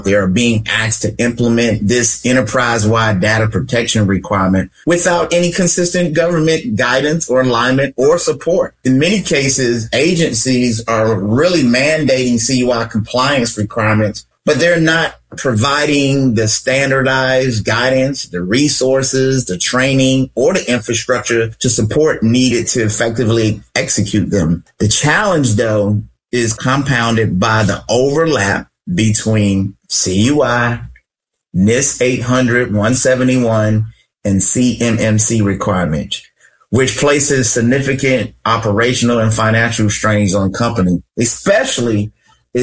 They are being asked to implement this enterprise-wide data protection requirement without any consistent government guidance or alignment or support. In many cases, agencies are really mandating CUI compliance requirements, but they're not providing the standardized guidance, the resources, the training, or the infrastructure to support needed to effectively execute them. The challenge, though, is compounded by the overlap between CUI, NIST 800-171, and CMMC requirements, which places significant operational and financial strains on companies, especially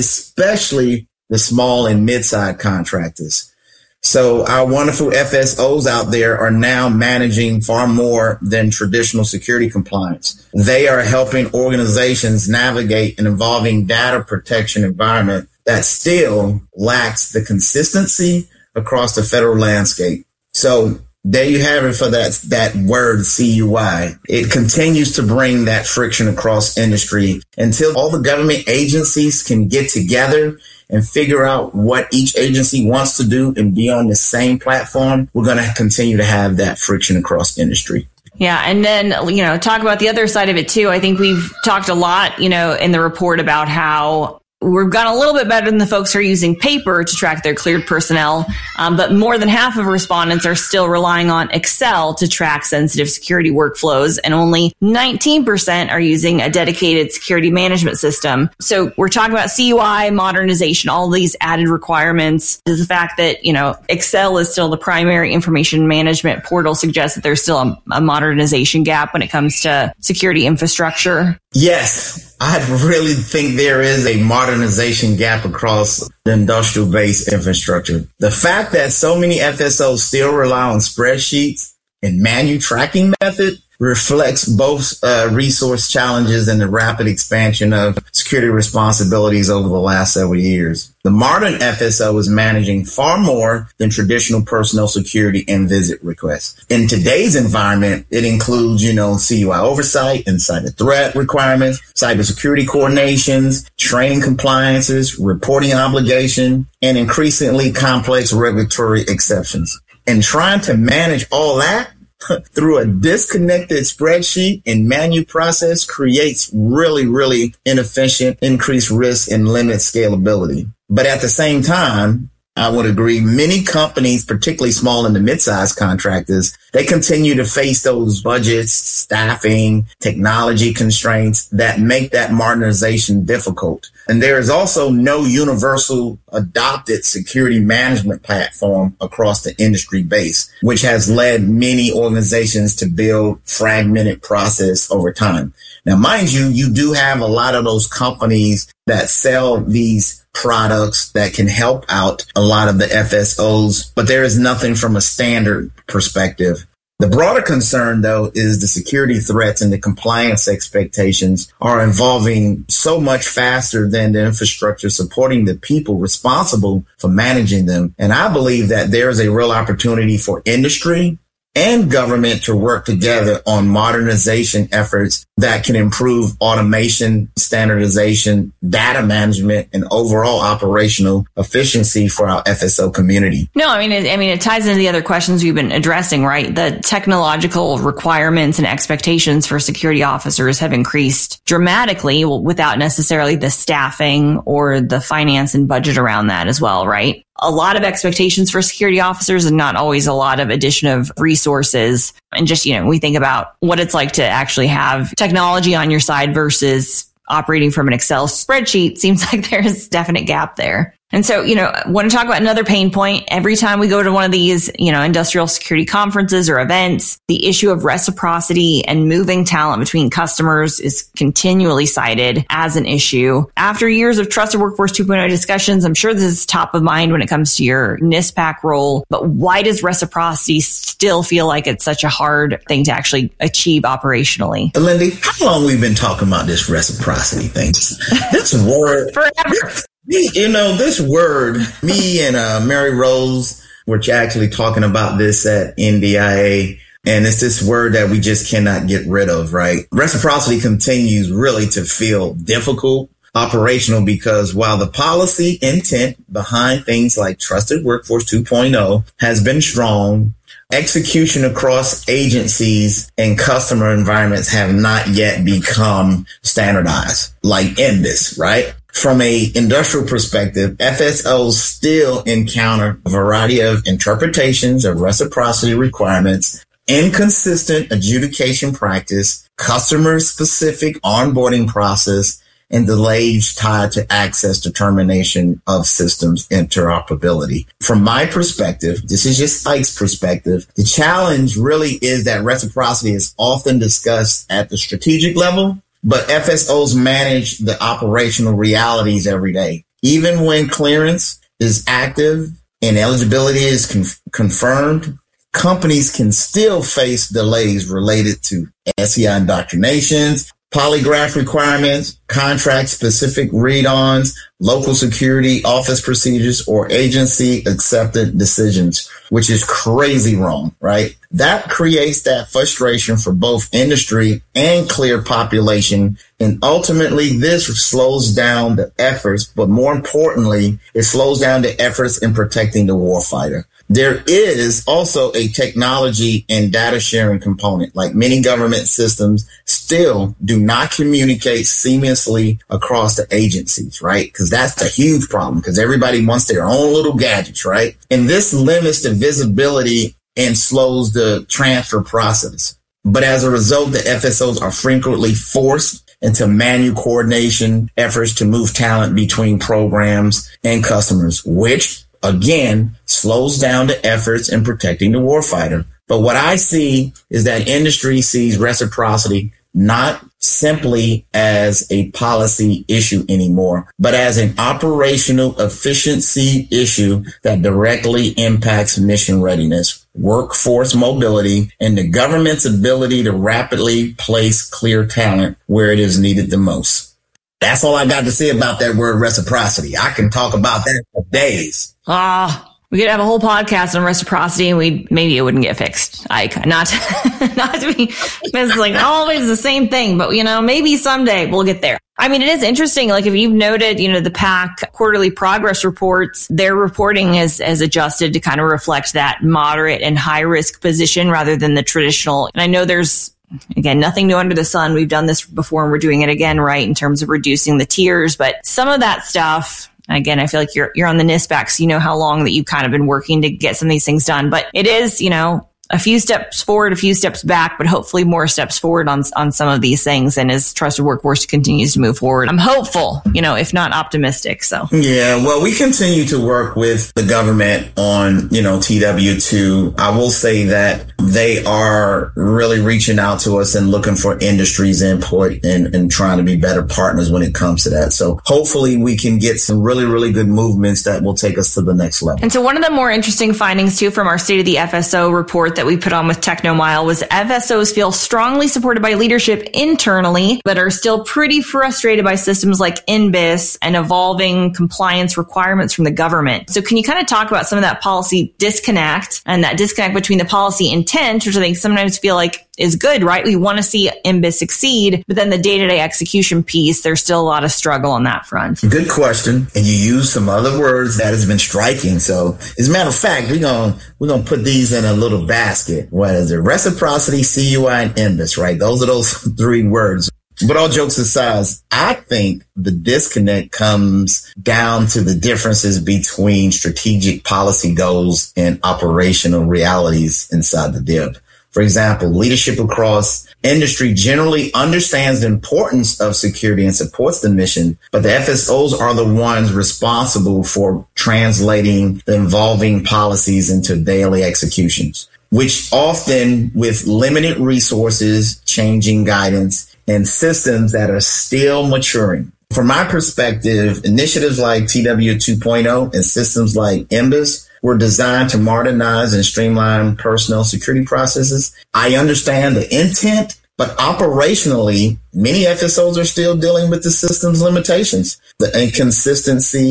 the small and mid-sized contractors. So our wonderful FSOs out there are now managing far more than traditional security compliance. They are helping organizations navigate an evolving data protection environment that still lacks the consistency across the federal landscape. So there you have it for that word CUI. It continues to bring that friction across industry until all the government agencies can get together and figure out what each agency wants to do and be on the same platform. We're going to continue to have that friction across industry. Yeah. And then, talk about the other side of it too. I think we've talked a lot, in the report about how we've gotten a little bit better than the folks who are using paper to track their cleared personnel. But more than half of respondents are still relying on Excel to track sensitive security workflows, and only 19% are using a dedicated security management system. So we're talking about CUI, modernization, all these added requirements. The fact that, Excel is still the primary information management portal suggests that there's still a modernization gap when it comes to security infrastructure. Yes. I really think there is a modernization gap across the industrial-based infrastructure. The fact that so many FSOs still rely on spreadsheets and manual tracking method reflects both resource challenges and the rapid expansion of security responsibilities over the last several years. The modern FSO is managing far more than traditional personnel security and visit requests. In today's environment, it includes, CUI oversight, insider threat requirements, cybersecurity coordinations, training compliances, reporting obligation, and increasingly complex regulatory exceptions. And trying to manage all that through a disconnected spreadsheet and manual process creates really, really inefficient, increased risk, and limits scalability. But at the same time, I would agree, many companies, particularly small and the mid-sized contractors, they continue to face those budgets, staffing, technology constraints that make that modernization difficult. And there is also no universal adopted security management platform across the industry base, which has led many organizations to build fragmented process over time. Now, mind you, you do have a lot of those companies that sell these products that can help out a lot of the FSOs, but there is nothing from a standard perspective. The broader concern, though, is the security threats and the compliance expectations are evolving so much faster than the infrastructure supporting the people responsible for managing them. And I believe that there is a real opportunity for industry and government to work together on modernization efforts that can improve automation, standardization, data management, and overall operational efficiency for our FSO community. No, it ties into the other questions we've been addressing, right? The technological requirements and expectations for security officers have increased dramatically without necessarily the staffing or the finance and budget around that as well, right? A lot of expectations for security officers and not always a lot of addition of resources. And just, we think about what it's like to actually have technology on your side versus operating from an Excel spreadsheet. Seems like there's a definite gap there. And so, want to talk about another pain point. Every time we go to one of these, industrial security conferences or events, the issue of reciprocity and moving talent between customers is continually cited as an issue. After years of Trusted Workforce 2.0 discussions, I'm sure this is top of mind when it comes to your NISPAC role. But why does reciprocity still feel like it's such a hard thing to actually achieve operationally? Lindy, how long we've been talking about this reciprocity thing? This word. Forever. This word, me and Mary Rose were actually talking about this at NDIA, and it's this word that we just cannot get rid of, right? Reciprocity continues really to feel difficult operational because while the policy intent behind things like Trusted Workforce 2.0 has been strong, execution across agencies and customer environments have not yet become standardized, like NBIS, right? From a industrial perspective, FSOs still encounter a variety of interpretations of reciprocity requirements, inconsistent adjudication practice, customer-specific onboarding process, and delays tied to access determination of systems interoperability. From my perspective, this is just Ike's perspective, the challenge really is that reciprocity is often discussed at the strategic level, but FSOs manage the operational realities every day. Even when clearance is active and eligibility is confirmed, companies can still face delays related to SEI indoctrinations, polygraph requirements, contract-specific read-ons, local security office procedures, or agency-accepted decisions, which is crazy wrong, right? That creates that frustration for both industry and clear population, and ultimately this slows down the efforts, but more importantly, it slows down the efforts in protecting the warfighter. There is also a technology and data sharing component. Like many government systems still do not communicate seamlessly across the agencies, right? Because that's the huge problem because everybody wants their own little gadgets, right? And this limits the visibility and slows the transfer process. But as a result, the FSOs are frequently forced into manual coordination efforts to move talent between programs and customers, which again slows down the efforts in protecting the warfighter. But what I see is that industry sees reciprocity not simply as a policy issue anymore, but as an operational efficiency issue that directly impacts mission readiness, workforce mobility, and the government's ability to rapidly place clear talent where it is needed the most. That's all I got to say about that word reciprocity. I can talk about that for days. We could have a whole podcast on reciprocity and maybe it wouldn't get fixed. Not to be, it's like always the same thing, but maybe someday we'll get there. I mean, it is interesting. Like if you've noted, the PAC quarterly progress reports, their reporting has adjusted to kind of reflect that moderate and high risk position rather than the traditional. And I know there's, again, nothing new under the sun. We've done this before and we're doing it again, right? In terms of reducing the tiers, but some of that stuff, again, I feel like you're on the NISBAC, so you know how long that you've kind of been working to get some of these things done. But it is, a few steps forward, a few steps back, but hopefully more steps forward on some of these things. And as Trusted Workforce continues to move forward, I'm hopeful, if not optimistic. So yeah, well, we continue to work with the government on, TW2. I will say that they are really reaching out to us and looking for industry's input and trying to be better partners when it comes to that. So hopefully we can get some really, really good movements that will take us to the next level. And so one of the more interesting findings too from our State of the FSO report that we put on with Technomile was FSOs feel strongly supported by leadership internally, but are still pretty frustrated by systems like NBIS and evolving compliance requirements from the government. So can you kind of talk about some of that policy disconnect and that disconnect between the policy intent, which I think sometimes feel like is good, right? We want to see NBIS succeed, but then the day-to-day execution piece, there's still a lot of struggle on that front. Good question. And you use some other words that has been striking. So as a matter of fact, we're going to put these in a little basket. What is it? Reciprocity, CUI, and NBIS, right? Those are those three words. But all jokes aside, I think the disconnect comes down to the differences between strategic policy goals and operational realities inside the DIB. For example, leadership across industry generally understands the importance of security and supports the mission, but the FSOs are the ones responsible for translating the evolving policies into daily executions, which often with limited resources, changing guidance, and systems that are still maturing. From my perspective, initiatives like TW 2.0 and systems like NBIS were designed to modernize and streamline personnel security processes. I understand the intent, but operationally, many FSOs are still dealing with the system's limitations, the inconsistency,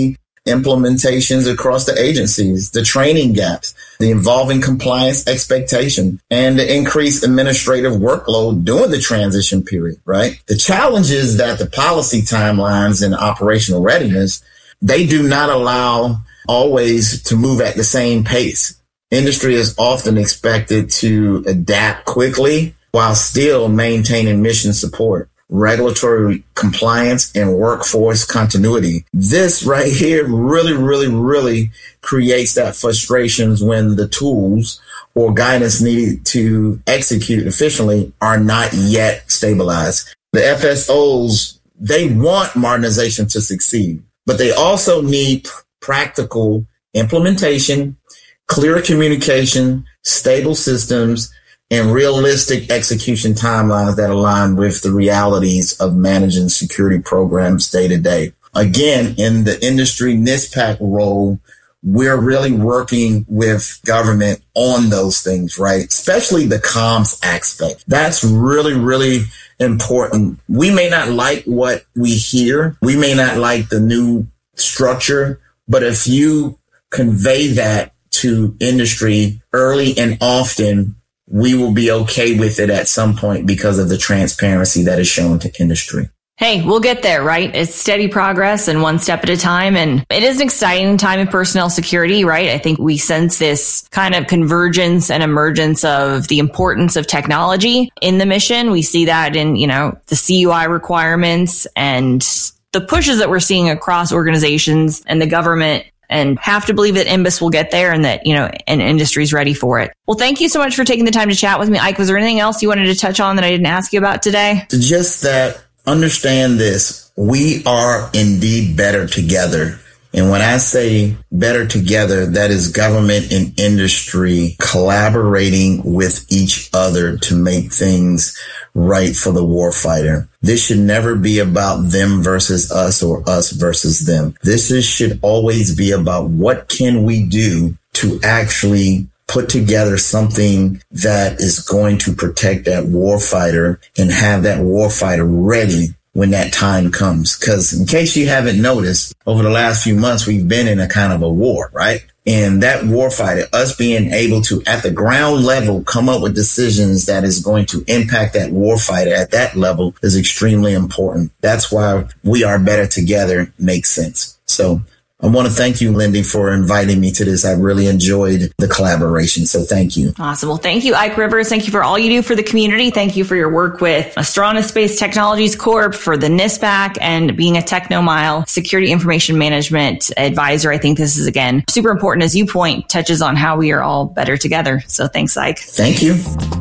implementations across the agencies, the training gaps, the evolving compliance expectation, and the increased administrative workload during the transition period, right? The challenge is that the policy timelines and operational readiness, they do not allow always to move at the same pace. Industry is often expected to adapt quickly while still maintaining mission support, regulatory compliance, and workforce continuity. This right here really creates that frustrations when the tools or guidance needed to execute efficiently are not yet stabilized. The FSOs, they want modernization to succeed, but they also need practical implementation, clear communication, stable systems, and realistic execution timelines that align with the realities of managing security programs day to day. Again, in the industry NISPAC role, we're really working with government on those things, right? Especially the comms aspect. That's really important. We may not like what we hear. We may not like the new structure, but if you convey that to industry early and often, we will be okay with it at some point because of the transparency that is shown to industry. Hey, we'll get there, right? It's steady progress and one step at a time. And it is an exciting time in personnel security, right? I think we sense this kind of convergence and emergence of the importance of technology in the mission. We see that in, the CUI requirements and the pushes that we're seeing across organizations and the government, and have to believe that INBUS will get there and that, an industry's ready for it. Well, thank you so much for taking the time to chat with me. Ike, was there anything else you wanted to touch on that I didn't ask you about today? Just that, understand this, we are indeed better together. And when I say better together, that is government and industry collaborating with each other to make things right for the warfighter. This should never be about them versus us or us versus them. Should always be about what can we do to actually put together something that is going to protect that warfighter and have that warfighter ready when that time comes. Because in case you haven't noticed, over the last few months, we've been in a kind of a war, right? And that warfighter, us being able to, at the ground level, come up with decisions that is going to impact that warfighter at that level is extremely important. That's why we are better together makes sense. So I want to thank you, Lindy, for inviting me to this. I really enjoyed the collaboration. So thank you. Awesome. Well, thank you, Ike Rivers. Thank you for all you do for the community. Thank you for your work with Astrana Space Technologies Corp, for the NISPAC, and being a Technomile security information management advisor. I think this is, again, super important, as you point, touches on how we are all better together. So thanks, Ike. Thank you.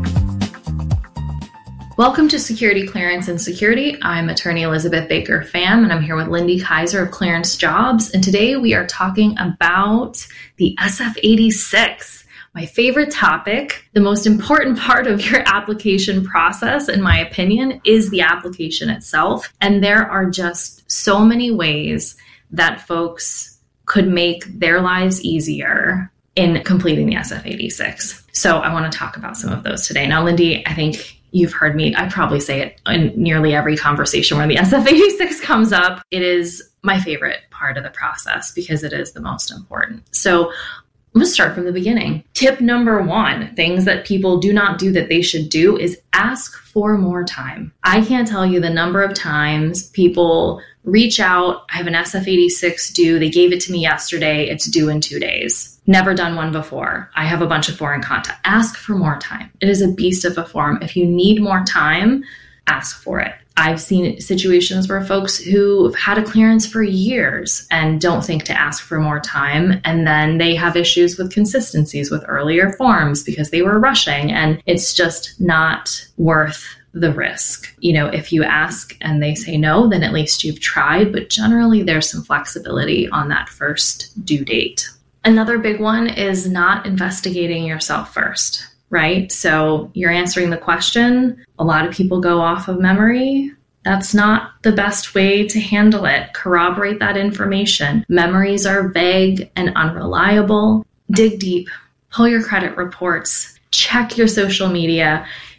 Welcome to Security Clearance and Security. I'm attorney Elizabeth Baker Pham, and I'm here with Lindy Kaiser of Clearance Jobs. And today we are talking about the SF-86, my favorite topic. The most important part of your application process, in my opinion, is the application itself. And there are just so many ways that folks could make their lives easier in completing the SF-86. So I want to talk about some of those today. Now, Lindy, I think you've heard me, I probably say it in nearly every conversation where the SF-86 comes up. It is my favorite part of the process because it is the most important. So I'm going to start from the beginning. Tip number 1, things that people do not do that they should do, is ask for more time. I can't tell you the number of times people reach out, I have an SF-86 due, they gave it to me yesterday, it's due in 2 days. Never done one before. I have a bunch of foreign contact. Ask for more time. It is a beast of a form. If you need more time, ask for it. I've seen situations where folks who've had a clearance for years and don't think to ask for more time, and then they have issues with consistencies with earlier forms because they were rushing, and it's just not worth the risk. If you ask and they say no, then at least you've tried, but generally there's some flexibility on that first due date. Another big one is not investigating yourself first, right? So you're answering the question. A lot of people go off of memory. That's not the best way to handle it. Corroborate that information. Memories are vague and unreliable. Dig deep, pull your credit reports, check your social media.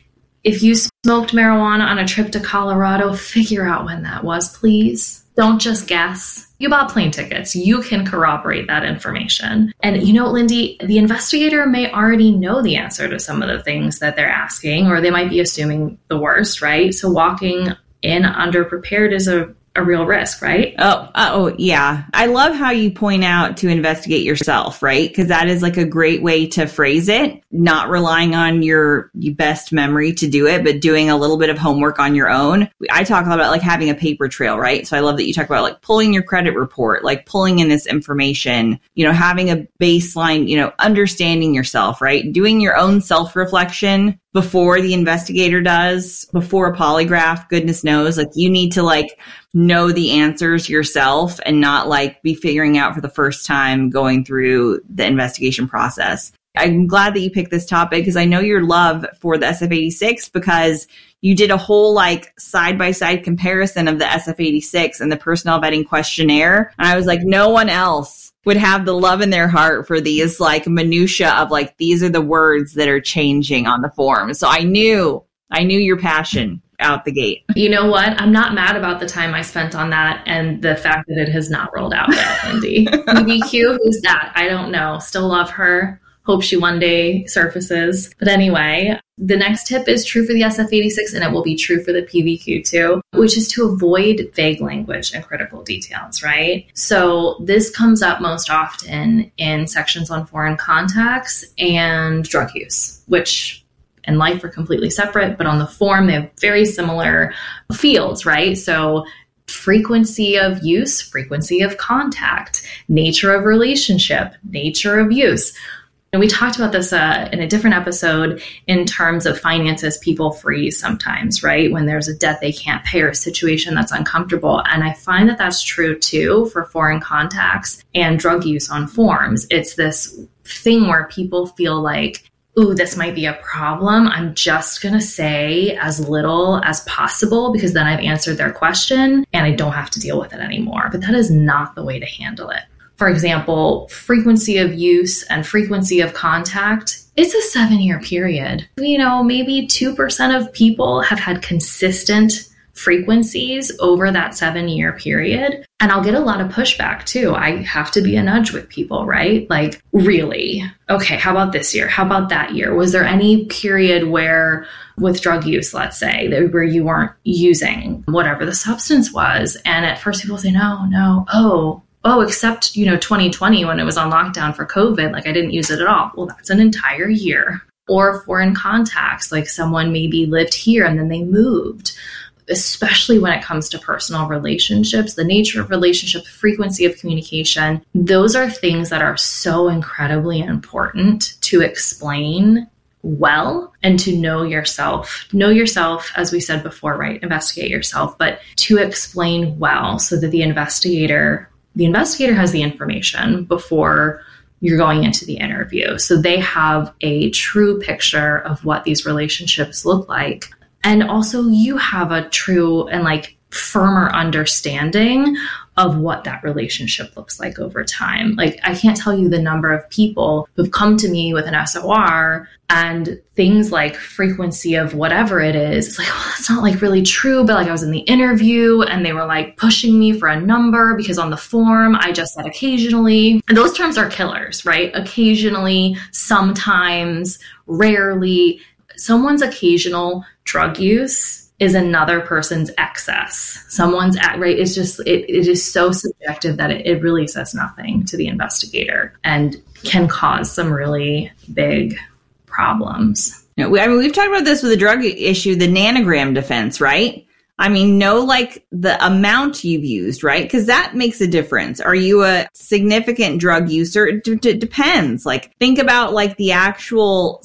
If you smoked marijuana on a trip to Colorado, figure out when that was, please. Don't just guess. You bought plane tickets. You can corroborate that information. And you know, Lindy, the investigator may already know the answer to some of the things that they're asking, or they might be assuming the worst, right? So walking in underprepared is a real risk, right? Oh, yeah. I love how you point out to investigate yourself, right? Because that is like a great way to phrase it, not relying on your best memory to do it, but doing a little bit of homework on your own. I talk about like having a paper trail, right? So I love that you talk about like pulling your credit report, like pulling in this information, having a baseline, understanding yourself, right? Doing your own self-reflection before the investigator does, before a polygraph, goodness knows, like you need to like know the answers yourself and not like be figuring out for the first time going through the investigation process. I'm glad that you picked this topic because I know your love for the SF-86 because you did a whole like side-by-side comparison of the SF-86 and the personnel vetting questionnaire. And I was like, no one else would have the love in their heart for these like minutia of like, these are the words that are changing on the form. So I knew your passion out the gate. You know what? I'm not mad about the time I spent on that and the fact that it has not rolled out yet, Lindy. PBQ, who's that? I don't know. Still love her. Hope she one day surfaces. But anyway, the next tip is true for the SF-86 and it will be true for the PBQ too, which is to avoid vague language and critical details, right? So this comes up most often in sections on foreign contacts and drug use, which in life are completely separate, but on the form, they have very similar fields, right? So frequency of use, frequency of contact, nature of relationship, nature of use. And we talked about this in a different episode in terms of finances. People freeze sometimes, right? When there's a debt they can't pay or a situation that's uncomfortable. And I find that that's true too for foreign contacts and drug use on forms. It's this thing where people feel like, ooh, this might be a problem. I'm just going to say as little as possible because then I've answered their question and I don't have to deal with it anymore. But that is not the way to handle it. For example, frequency of use and frequency of contact, it's a 7-year period. Maybe 2% of people have had consistent frequencies over that 7-year period. And I'll get a lot of pushback too. I have to be a nudge with people, right? Like, really? Okay, how about this year? How about that year? Was there any period where with drug use, let's say, where you weren't using whatever the substance was? And at first people say, no. Oh, except, 2020 when it was on lockdown for COVID, like I didn't use it at all. Well, that's an entire year. Or foreign contacts, like someone maybe lived here and then they moved. Especially when it comes to personal relationships, the nature of relationship, frequency of communication, those are things that are so incredibly important to explain well and to know yourself. Know yourself, as we said before, right? Investigate yourself, but to explain well so that the investigator has the information before you're going into the interview. So they have a true picture of what these relationships look like. And also you have a true and like firmer understanding of what that relationship looks like over time. Like I can't tell you the number of people who've come to me with an SOR and things like frequency of whatever it is. It's like, well, that's not like really true, but like I was in the interview and they were like pushing me for a number because on the form I just said occasionally. And those terms are killers, right? Occasionally, sometimes, rarely. Someone's occasional drug use is another person's excess. Someone's right. It's just, it is so subjective that it really says nothing to the investigator and can cause some really big problems. We've talked about this with the drug issue, the nanogram defense, right? Know like the amount you've used, right? Because that makes a difference. Are you a significant drug user? It depends. Like think about like the actual,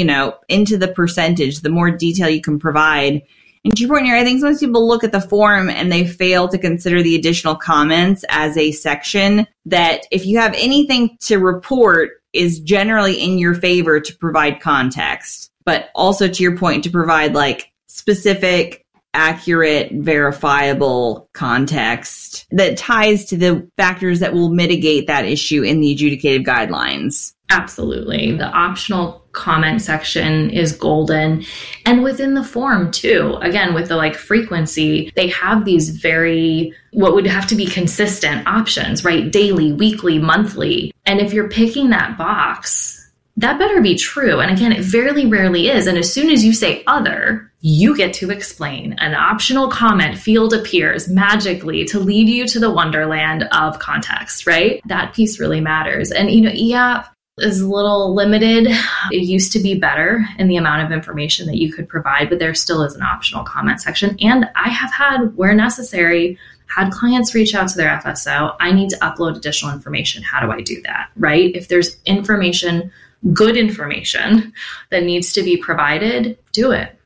into the percentage, the more detail you can provide. And to your point here, I think sometimes people look at the form and they fail to consider the additional comments as a section that if you have anything to report is generally in your favor to provide context, but also to your point to provide like specific, accurate, verifiable context that ties to the factors that will mitigate that issue in the adjudicative guidelines. Absolutely. The optional comment section is golden. And within the form too, again, with the frequency, they have these what would have to be consistent options, right? Daily, weekly, monthly. And if you're picking that box, that better be true. And again, it very rarely is. And as soon as you say other, you get to explain. An optional comment field appears magically to lead you to the wonderland of context, right? That piece really matters. And, EAP is a little limited. It used to be better in the amount of information that you could provide, but there still is an optional comment section. And I have had, where necessary, had clients reach out to their FSO. I need to upload additional information. How do I do that, right? If there's good information that needs to be provided, do it.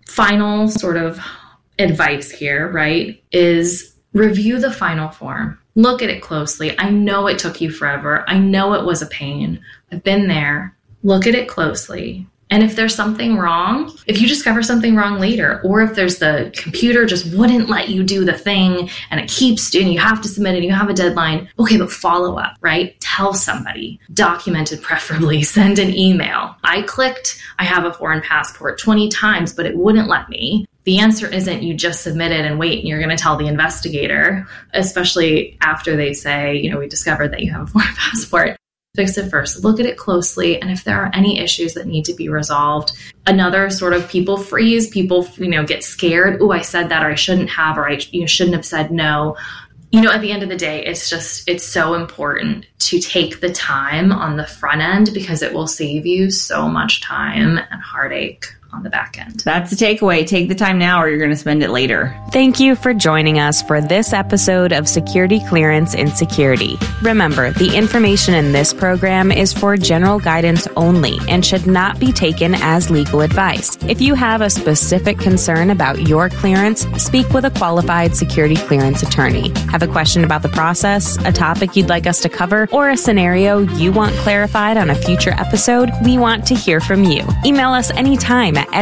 Final sort of advice here, right, is review the final form. Look at it closely. I know it took you forever. I know it was a pain. I've been there. Look at it closely. And if there's something wrong, if you discover something wrong later, or if there's the computer just wouldn't let you do the thing and it keeps doing, you have to submit it, you have a deadline. Okay, but follow up, right? Tell somebody, document it preferably, send an email. I have a foreign passport 20 times, but it wouldn't let me. The answer isn't you just submit it and wait and you're going to tell the investigator, especially after they say, we discovered that you have a foreign passport. Fix it first. Look at it closely. And if there are any issues that need to be resolved, another sort of people freeze, people, get scared. Oh, I said that, or I shouldn't have, or I shouldn't have said no. At the end of the day, it's so important to take the time on the front end because it will save you so much time and heartache on the back end. That's the takeaway. Take the time now or you're going to spend it later. Thank you for joining us for this episode of Security Clearance in Security. Remember, the information in this program is for general guidance only and should not be taken as legal advice. If you have a specific concern about your clearance, speak with a qualified security clearance attorney. Have a question about the process, a topic you'd like us to cover, or a scenario you want clarified on a future episode? We want to hear from you. Email us anytime at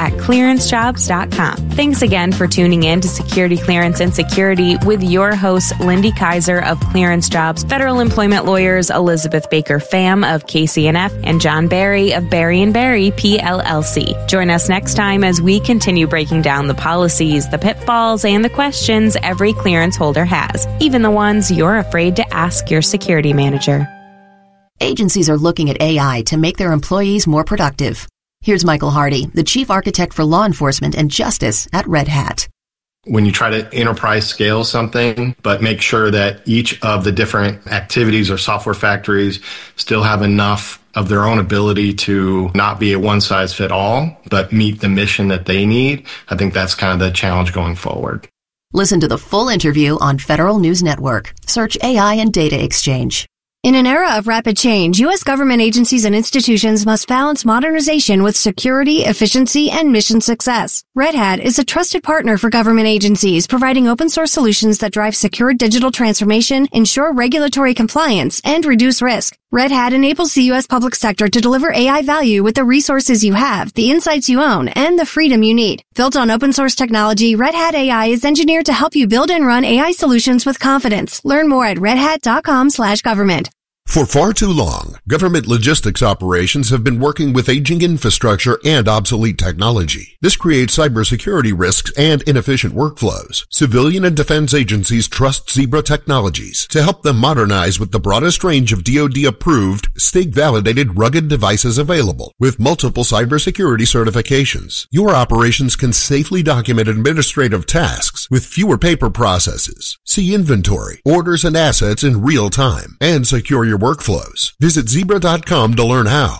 editor@clearancejobs.com. Thanks again for tuning in to Security Clearance and Security with your hosts, Lindy Kaiser of Clearance Jobs, federal employment lawyers Elizabeth Baker Pham of KCNF, and John Barry of Barry & Barry PLLC. Join us next time as we continue breaking down the policies, the pitfalls, and the questions every clearance holder has, even the ones you're afraid to ask your security manager. Agencies are looking at AI to make their employees more productive. Here's Michael Hardy, the Chief Architect for Law Enforcement and Justice at Red Hat. When you try to enterprise scale something, but make sure that each of the different activities or software factories still have enough of their own ability to not be a one-size-fit-all, but meet the mission that they need, I think that's kind of the challenge going forward. Listen to the full interview on Federal News Network. Search AI and Data Exchange. In an era of rapid change, U.S. government agencies and institutions must balance modernization with security, efficiency, and mission success. Red Hat is a trusted partner for government agencies, providing open source solutions that drive secure digital transformation, ensure regulatory compliance, and reduce risk. Red Hat enables the U.S. public sector to deliver AI value with the resources you have, the insights you own, and the freedom you need. Built on open source technology, Red Hat AI is engineered to help you build and run AI solutions with confidence. Learn more at redhat.com/government. For far too long, government logistics operations have been working with aging infrastructure and obsolete technology. This creates cybersecurity risks and inefficient workflows. Civilian and defense agencies trust Zebra Technologies to help them modernize with the broadest range of DoD-approved, state-validated rugged devices available. With multiple cybersecurity certifications, your operations can safely document administrative tasks with fewer paper processes, see inventory, orders, and assets in real time, and secure your workflows. Visit Zebra.com to learn how.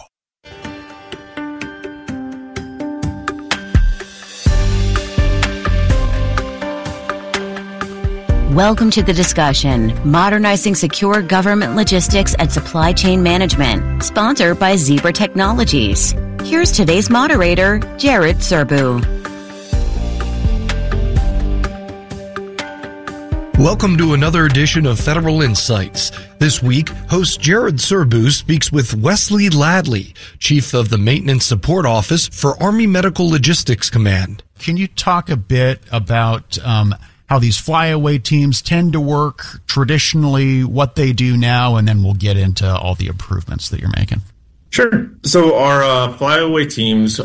Welcome to the discussion, Modernizing Secure Government Logistics and Supply Chain Management, sponsored by Zebra Technologies. Here's today's moderator, Jared Serbu. Welcome to another edition of Federal Insights. This week, host Jared Serbu speaks with Wesley Ladley, Chief of the Maintenance Support Office for Army Medical Logistics Command. Can you talk a bit about how these flyaway teams tend to work traditionally, what they do now, and then we'll get into all the improvements that you're making? Sure. So our flyaway teams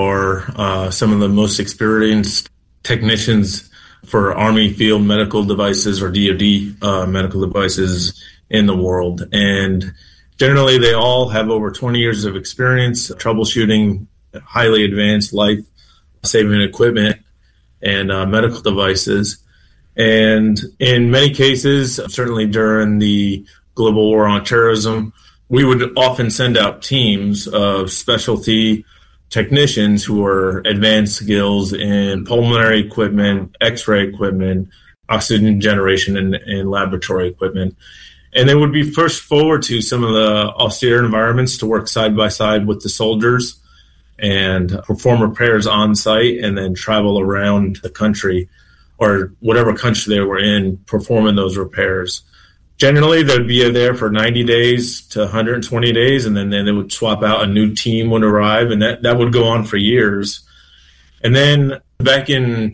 are some of the most experienced technicians for Army field medical devices or DoD medical devices in the world. And generally, they all have over 20 years of experience troubleshooting highly advanced life-saving equipment and medical devices. And in many cases, certainly during the global war on terrorism, we would often send out teams of specialty technicians who are advanced skills in pulmonary equipment, X-ray equipment, oxygen generation, and laboratory equipment. And they would be pushed forward to some of the austere environments to work side by side with the soldiers and perform repairs on site and then travel around the country or whatever country they were in performing those repairs. Generally, they'd be there for 90 days to 120 days, and then they would swap out. A new team would arrive, and that would go on for years. And then back in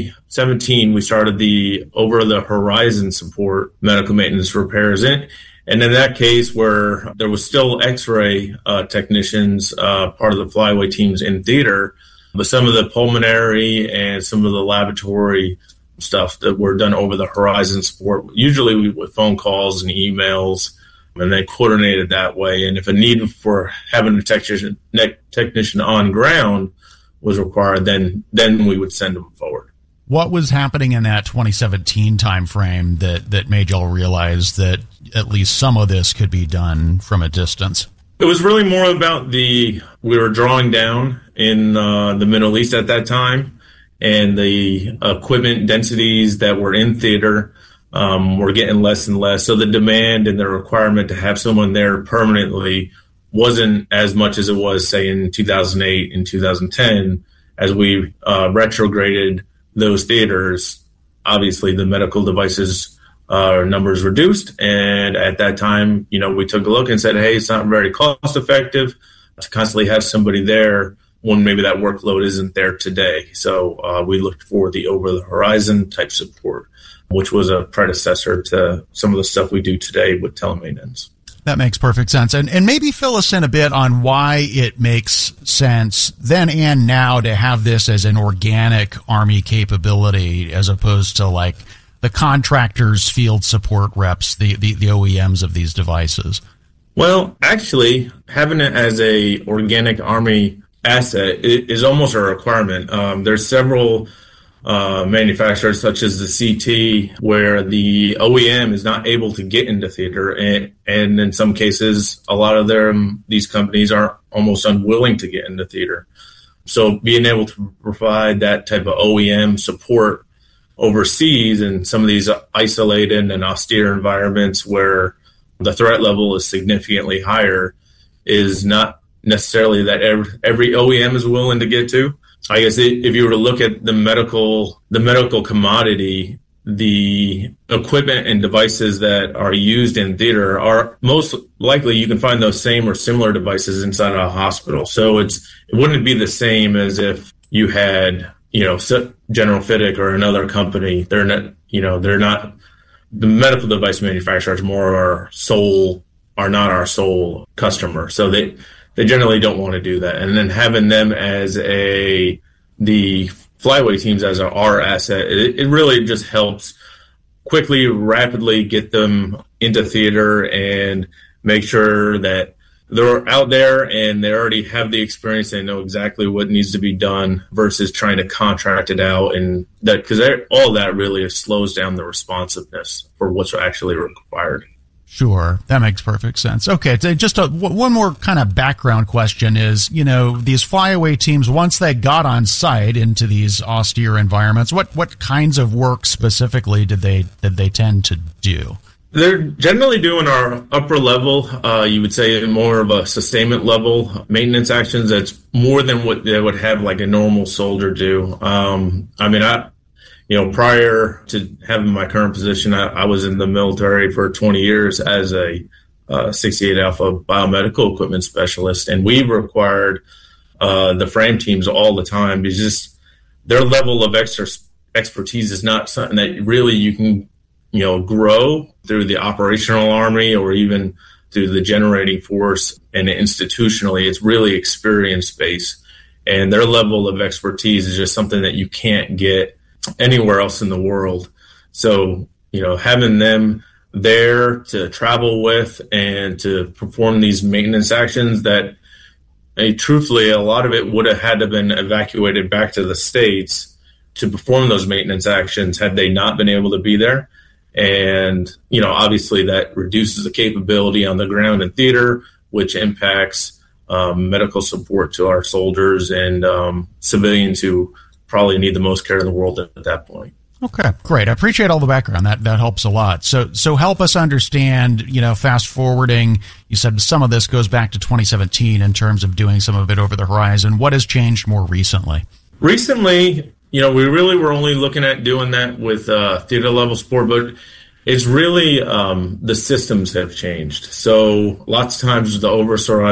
2017, we started the over-the-horizon support medical maintenance repairs. And in that case, where there was still X-ray technicians, part of the flyaway teams in theater, but some of the pulmonary and some of the laboratory stuff that were done over the horizon support, usually with phone calls and emails, and they coordinated that way. And if a need for having a technician on ground was required, then we would send them forward. What was happening in that 2017 timeframe that made y'all realize that at least some of this could be done from a distance? It was really more about we were drawing down in the Middle East at that time, and the equipment densities that were in theater were getting less and less. So the demand and the requirement to have someone there permanently wasn't as much as it was, say, in 2008 and 2010. As we retrograded those theaters, obviously the medical devices numbers reduced. And at that time, we took a look and said, hey, it's not very cost effective to constantly have somebody there when maybe that workload isn't there today. So we looked for the over-the-horizon type support, which was a predecessor to some of the stuff we do today with telemaintenance. That makes perfect sense. And maybe fill us in a bit on why it makes sense then and now to have this as an organic Army capability as opposed to like the contractors, field support reps, the OEMs of these devices. Well, actually, having it as a organic Army asset is almost a requirement. There's several manufacturers such as the CT where the OEM is not able to get into theater, and in some cases a lot of these companies are almost unwilling to get into theater. So being able to provide that type of OEM support overseas in some of these isolated and austere environments where the threat level is significantly higher is not necessarily that every OEM is willing to get to. I guess if you were to look at the medical commodity, the equipment and devices that are used in theater are most likely you can find those same or similar devices inside a hospital. So it wouldn't be the same as if you had, General Fittic or another company. They're not the medical device manufacturers are not our sole customer. So they generally don't want to do that. And then having them as the flyaway teams as our asset, it really just helps quickly, rapidly get them into theater and make sure that they're out there and they already have the experience. They know exactly what needs to be done versus trying to contract it out. And that, because all that really slows down the responsiveness for what's actually required. Sure. That makes perfect sense. Okay. Just one more kind of background question is, these flyaway teams, once they got on site into these austere environments, what kinds of work specifically did they tend to do? They're generally doing our upper level, you would say more of a sustainment level maintenance actions. That's more than what they would have like a normal soldier do. Prior to having my current position, I was in the military for 20 years as a 68 Alpha biomedical equipment specialist, and we required the frame teams all the time because just their level of expertise is not something that really you can grow through the operational Army or even through the generating force, and institutionally, it's really experience-based. And their level of expertise is just something that you can't get anywhere else in the world. So, having them there to travel with and to perform these maintenance actions that, truthfully, a lot of it would have had to have been evacuated back to the States to perform those maintenance actions had they not been able to be there. And, obviously that reduces the capability on the ground in theater, which impacts medical support to our soldiers and civilians who probably need the most care in the world at that point. Okay, great. I appreciate all the background. That helps a lot. So help us understand, fast forwarding, you said some of this goes back to 2017 in terms of doing some of it over the horizon. What has changed more recently? Recently, we really were only looking at doing that with theater level support, but it's really the systems have changed. So lots of times the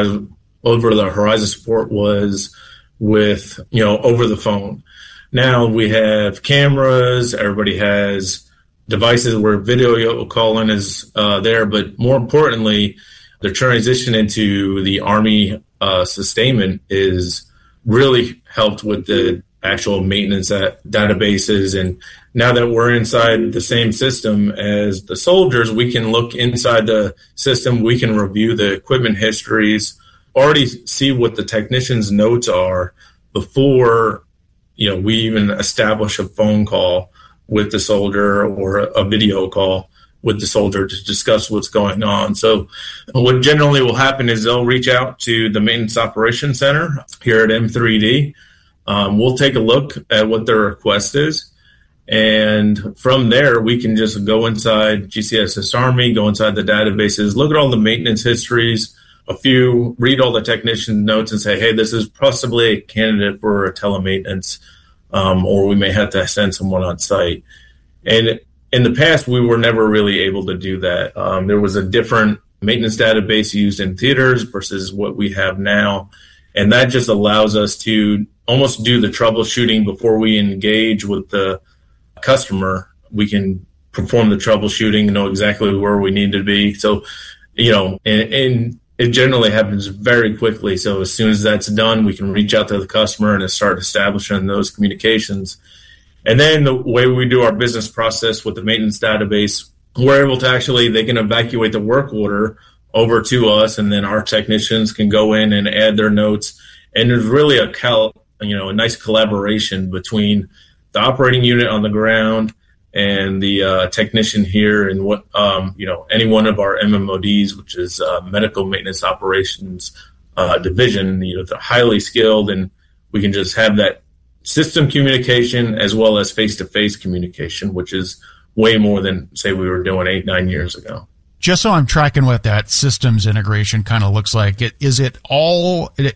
over the horizon support was with, over the phone. Now we have cameras, everybody has devices where video calling is there, but more importantly, the transition into the Army sustainment is really helped with the actual maintenance at databases. And now that we're inside the same system as the soldiers, we can look inside the system, we can review the equipment histories, already see what the technician's notes are before we even establish a phone call with the soldier or a video call with the soldier to discuss what's going on. So what generally will happen is they'll reach out to the Maintenance Operations Center here at M3D. We'll take a look at what their request is. And from there, we can just go inside GCSS Army, go inside the databases, look at all the maintenance histories, read all the technician notes and say, hey, this is possibly a candidate for a telemaintenance, or we may have to send someone on site. And in the past, we were never really able to do that. There was a different maintenance database used in theaters versus what we have now. And that just allows us to almost do the troubleshooting before we engage with the customer. We can perform the troubleshooting, know exactly where we need to be. So, and it generally happens very quickly. So as soon as that's done, we can reach out to the customer and start establishing those communications. And then the way we do our business process with the maintenance database, we're able to they can evacuate the work order over to us, and then our technicians can go in and add their notes. And there's really a nice collaboration between the operating unit on the ground and the technician here, and what any one of our MMODs, which is Medical Maintenance Operations Division. They're highly skilled, and we can just have that system communication as well as face-to-face communication, which is way more than, say, we were doing 8-9 years ago. Just so I'm tracking what that systems integration kind of looks like, is that all in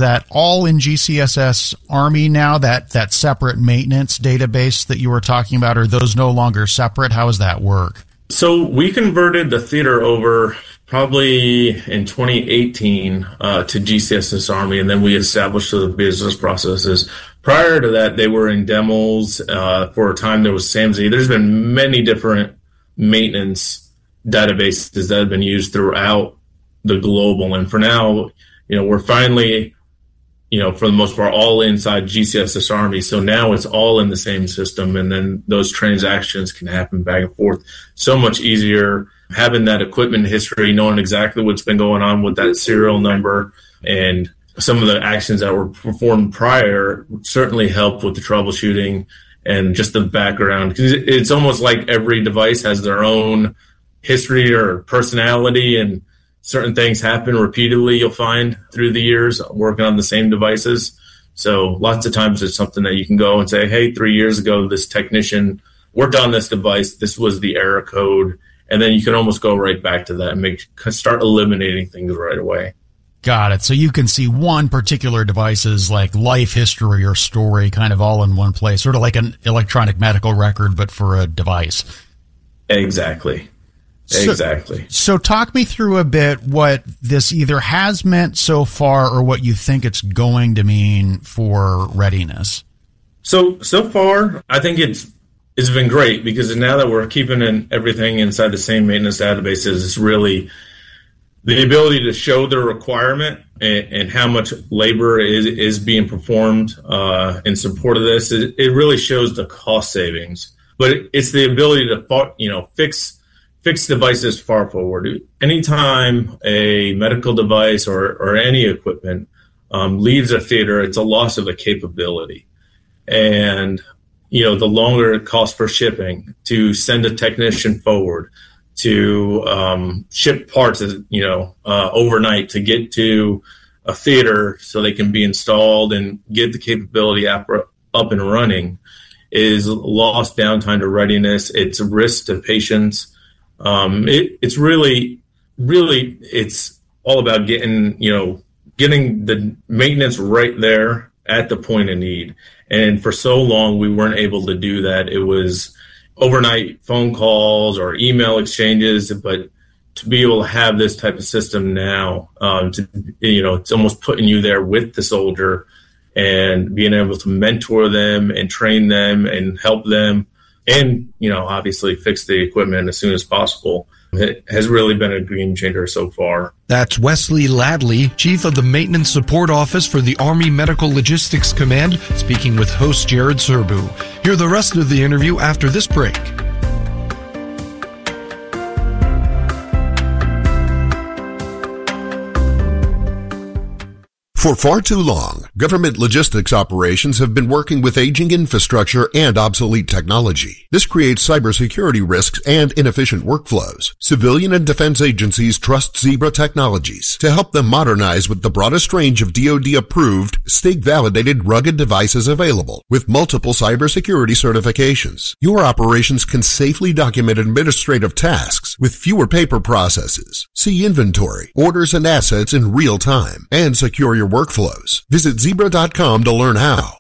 GCSS Army now, that separate maintenance database that you were talking about? Are those no longer separate? How does that work? So we converted the theater over probably in 2018 to GCSS Army, and then we established the business processes. Prior to that, they were in demos. For a time, there was SAMSI. There's been many different maintenance databases that have been used throughout the global. And for now, we're finally, for the most part, all inside GCSS Army. So now it's all in the same system. And then those transactions can happen back and forth so much easier. Having that equipment history, knowing exactly what's been going on with that serial number, and some of the actions that were performed prior certainly help with the troubleshooting and just the background. Because it's almost like every device has their own history or personality, and certain things happen repeatedly, you'll find through the years working on the same devices. So lots of times it's something that you can go and say, hey, 3 years ago, this technician worked on this device. This was the error code. And then you can almost go right back to that and start eliminating things right away. Got it. So you can see one particular device's like life history or story kind of all in one place, sort of like an electronic medical record, but for a device. Exactly. Exactly. So talk me through a bit what this either has meant so far or what you think it's going to mean for readiness. So far, I think it's been great, because now that we're keeping everything inside the same maintenance databases, it's really the ability to show the requirement and how much labor is being performed in support of this, it really shows the cost savings. But it's the ability to fix devices far forward. Anytime a medical device or any equipment leaves a theater, it's a loss of a capability. And, the longer it costs for shipping, to send a technician forward, to ship parts, overnight to get to a theater so they can be installed and get the capability up and running, is lost downtime to readiness. It's a risk to patients. It's really, it's all about getting the maintenance right there at the point of need. And for so long, we weren't able to do that. It was overnight phone calls or email exchanges, but to be able to have this type of system now, it's almost putting you there with the soldier and being able to mentor them and train them and help them and, obviously fix the equipment as soon as possible. It has really been a game changer so far. That's Wesley Ladley, Chief of the Maintenance Support Office for the Army Medical Logistics Command, speaking with host Jared Serbu. Hear the rest of the interview after this break. For far too long, government logistics operations have been working with aging infrastructure and obsolete technology. This creates cybersecurity risks and inefficient workflows. Civilian and defense agencies trust Zebra Technologies to help them modernize with the broadest range of DoD-approved, state-validated rugged devices available, with multiple cybersecurity certifications. Your operations can safely document administrative tasks with fewer paper processes, see inventory, orders, and assets in real time, and secure your workflows. Visit Zebra.com to learn how.